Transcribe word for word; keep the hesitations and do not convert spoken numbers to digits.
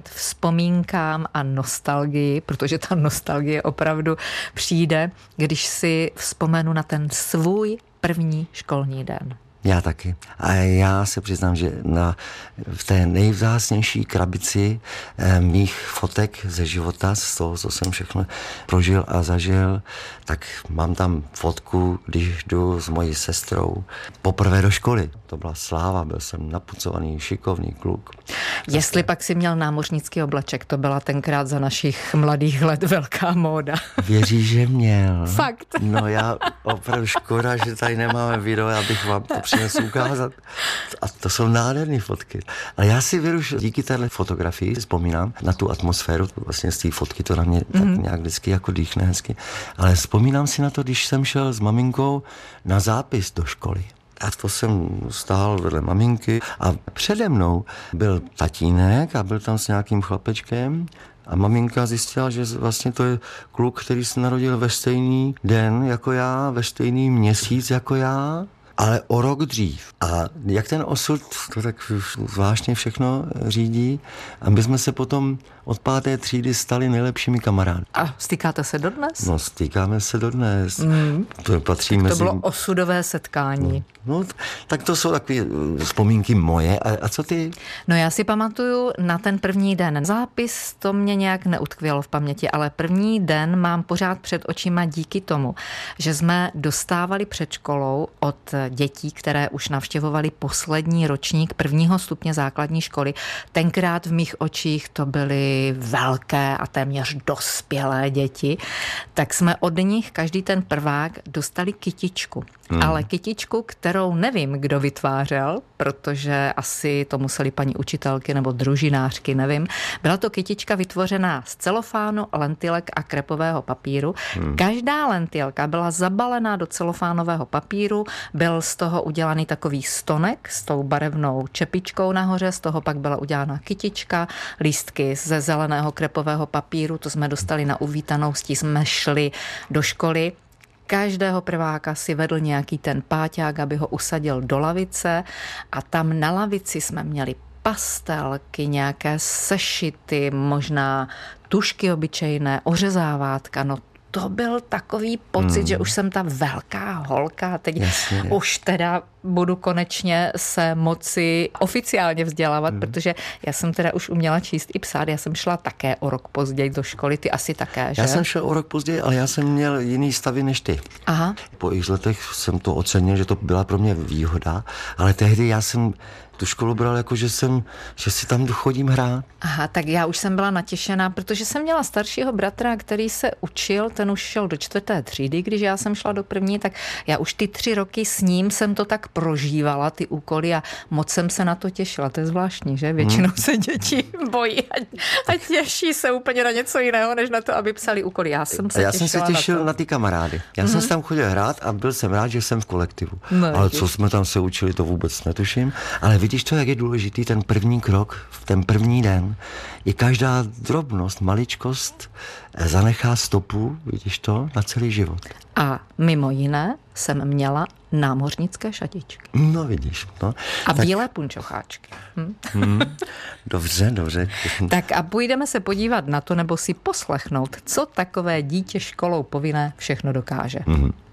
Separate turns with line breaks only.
bránit vzpomínkám a nostalgii, protože ta nostalgie opravdu přijde, když si vzpomenu na ten svůj první školní den.
Já taky. A já se přiznám, že na, v té nejvzácnější krabici eh, mých fotek ze života, z toho, co jsem všechno prožil a zažil, tak mám tam fotku, když jdu s mojí sestrou poprvé do školy. To byla sláva, byl jsem napucovaný, šikovný kluk.
Jestli pak si měl námořnický obleček, to byla tenkrát za našich mladých let velká móda.
Věříš, že měl?
Fakt.
No já opravdu škoda, že tady nemáme video, abych vám to přinesl ukázat. A to jsou nádherné fotky. Ale já si věru, že díky téhle fotografii vzpomínám na tu atmosféru, vlastně z té fotky to na mě mm. tak nějak vždycky jako dýchne hezky. Ale vzpomínám si na to, když jsem šel s maminkou na zápis do školy. A to jsem stál vedle maminky a přede mnou byl tatínek a byl tam s nějakým chlapečkem a maminka zjistila, že vlastně to je kluk, který se narodil ve stejný den jako já, ve stejný měsíc jako já, ale o rok dřív. A jak ten osud to tak zvláštně všechno řídí. A my jsme se potom od páté třídy stali nejlepšími kamarády.
A stýkáte se dodnes?
No, stýkáme se dodnes. Mm. To patří
tak
mezi...
to bylo osudové setkání.
No, no, tak to jsou takové vzpomínky moje. A, a co ty?
No já si pamatuju na ten první den. Zápis to mě nějak neutkvělo v paměti, ale první den mám pořád před očima díky tomu, že jsme dostávali před školou od dětí, které už navštěvovali poslední ročník prvního stupně základní školy. Tenkrát v mých očích to byly velké a téměř dospělé děti, tak jsme od nich každý ten prvák dostali kytičku. Hmm. Ale kytičku, kterou nevím, kdo vytvářel, protože asi to museli paní učitelky nebo družinářky, nevím. Byla to kytička vytvořená z celofánu, lentilek a krepového papíru. Hmm. Každá lentilka byla zabalená do celofánového papíru, byl z toho udělaný takový stonek s tou barevnou čepičkou nahoře, z toho pak byla udělána kytička, lístky ze zeleného krepového papíru, to jsme dostali na uvítanou, s tím jsme šli do školy. Každého prváka si vedl nějaký ten páťák, aby ho usadil do lavice a tam na lavici jsme měli pastelky, nějaké sešity, možná tušky obyčejné, ořezávátka, no to byl takový pocit, hmm. že už jsem ta velká holka a teď Jasně. už teda budu konečně se moci oficiálně vzdělávat, hmm. protože já jsem teda už uměla číst i psát, já jsem šla také o rok později do školy, ty asi také, že?
Já jsem šel o rok později, ale já jsem měl jiný stavy než ty.
Aha.
Po x letech jsem to ocenil, že to byla pro mě výhoda, ale tehdy já jsem tu školu bral jako, že jsem, že si tam chodím hrát.
Aha, tak já už jsem byla natěšená, protože jsem měla staršího bratra, který se učil, ten už šel do čtvrté třídy, když já jsem šla do první, tak já už ty tři roky s ním jsem to tak prožívala, ty úkoly a moc jsem se na to těšila. To je zvláštní, že? Většinou hmm. se děti bojí a, a těší se úplně na něco jiného, než na to, aby psali úkoly. Já jsem se
já
těšila
jsem se těšil na,
na
ty kamarády. Já hmm. jsem se tam chodil hrát a byl jsem rád, že jsem v kolektivu.
No,
ale co jsme tam se učili, to vůbec netuším. Ale vidíš to, jak je důležitý ten první krok, v ten první den. I každá drobnost, maličkost zanechá stopu, vidíš to, na celý život.
A mimo jiné jsem měla námořnické šatičky.
No vidíš. No.
A
tak...
bílé punčocháčky. Hm?
Hmm, dobře, dobře.
Tak a půjdeme se podívat na to, nebo si poslechnout, co takové dítě školou povinné všechno dokáže. Hmm.